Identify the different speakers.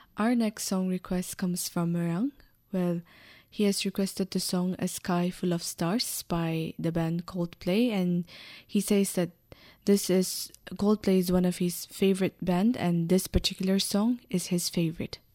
Speaker 1: Our next song request comes from Merang. Well, he has requested the song A Sky Full of Stars by the band Coldplay, and he says that Coldplay is one of his favorite band, and this particular song is his favorite.